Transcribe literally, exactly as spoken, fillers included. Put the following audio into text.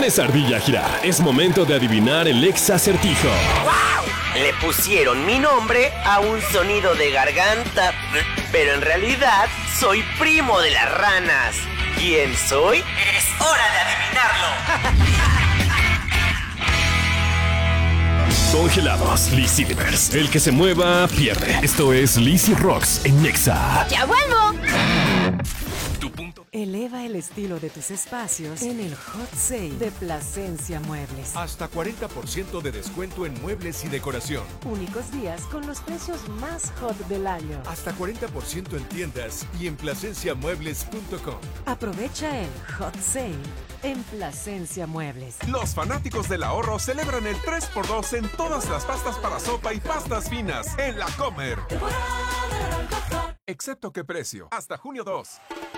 Pones ardilla a girar. Es momento de adivinar el ex acertijo. ¡Wow! Le pusieron mi nombre a un sonido de garganta, pero en realidad soy primo de las ranas. ¿Quién soy? Es hora de adivinarlo. Congelados, Lizzy Livers. El que se mueva, pierde. Esto es Lizzy Rocks en Nexa. ¡Ya vuelvo! Tu punto. Eleva el estilo de tus espacios en el Hot Sale de Plasencia Muebles. Hasta cuarenta por ciento de descuento en muebles y decoración. Únicos días con los precios más hot del año. Hasta cuarenta por ciento en tiendas y en plasencia muebles punto com. Aprovecha el Hot Sale en Plasencia Muebles. Los fanáticos del ahorro celebran el tres por dos en todas las pastas para sopa y pastas finas en La Comer. Excepto que precio. Hasta junio dos.